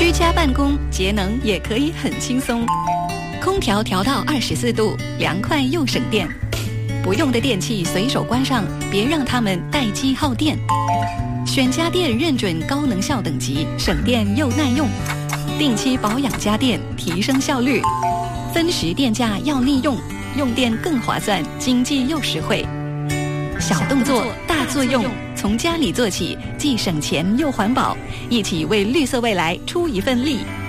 居家办公节能也可以很轻松，空调调到24度，凉快又省电。不用的电器随手关上，别让它们待机耗电。选家电认准高能效等级，省电又耐用。定期保养家电，提升效率。分时电价要利用，用电更划算，经济又实惠。小动作大作用，从家里做起，既省钱又环保，一起为绿色未来出一份力。